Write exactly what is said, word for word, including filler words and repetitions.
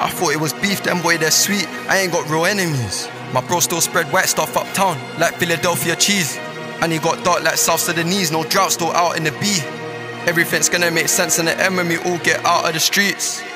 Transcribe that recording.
I thought it was beef, them boy they're sweet, I ain't got real enemies. My bro still spread white stuff uptown, like Philadelphia cheese. And he got dark like South Sudanese, no drought still out in the B. Everything's gonna make sense in the end when we all get out of the streets.